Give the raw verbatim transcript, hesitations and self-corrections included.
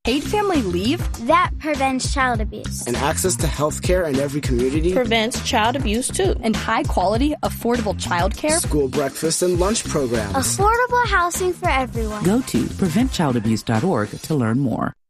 Paid family leave? That prevents child abuse. And access to health care in every community? Prevents child abuse, too. And high-quality, affordable childcare? School breakfast and lunch programs. Affordable housing for everyone. Go to prevent child abuse dot org to learn more.